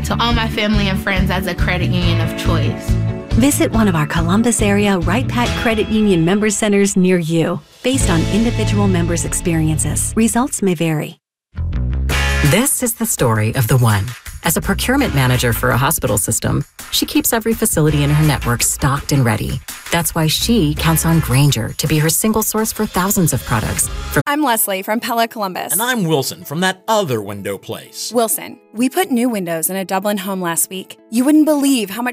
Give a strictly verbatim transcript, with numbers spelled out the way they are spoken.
to all my family and friends as a credit union of choice. Visit one of our Columbus area Right Pac Credit Union member centers near you. Based on individual members' experiences, results may vary. This is the story of the one. As a procurement manager for a hospital system, she keeps every facility in her network stocked and ready. That's why she counts on Grainger to be her single source for thousands of products. For I'm Leslie from Pella Columbus. And I'm Wilson from that other window place. Wilson, we put new windows in a Dublin home last week. You wouldn't believe how much